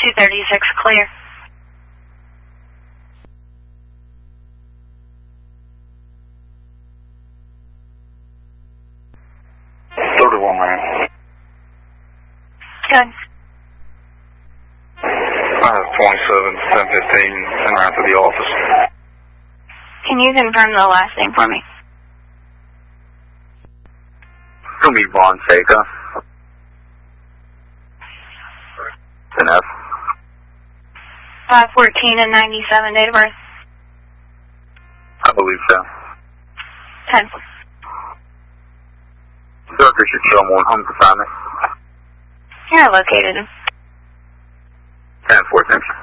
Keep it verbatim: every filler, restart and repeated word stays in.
two thirty-six, clear. thirty-one, man. Good. I have twenty-seven, ten fifteen, and around to the office. Can you confirm the last name for me? It's going to be Fonseca. An F. five fourteen and ninety-seven, date of birth? I believe so. ten. Sir, could you show me one home to find me? You're located. ten four, thank you.